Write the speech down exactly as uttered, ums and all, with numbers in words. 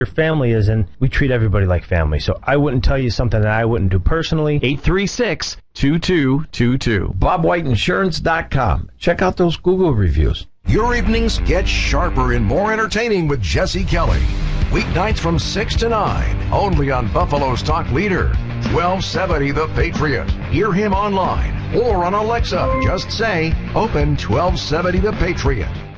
your family is, and we treat everybody like family. So I wouldn't tell you something that I wouldn't do personally. eight three six, two two two two. bob white insurance dot com. Check out those Google reviews. Your evenings get sharper and more entertaining with Jesse Kelly. Weeknights from six to nine, only on Buffalo's Talk Leader, twelve seventy The Patriot. Hear him online or on Alexa. Just say, open twelve seventy The Patriot.